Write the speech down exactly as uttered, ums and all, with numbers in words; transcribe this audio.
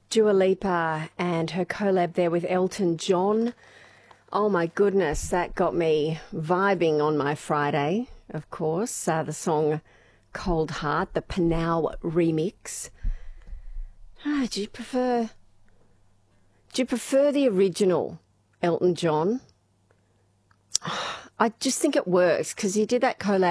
Dua Lipa and her collab there with Elton John. Oh my goodness, that got me vibing on my Friday, of course. Uh, the song Cold Heart, the Panau remix. Ah, do you prefer... Do you prefer the original Elton John? I just think it works because he did that collab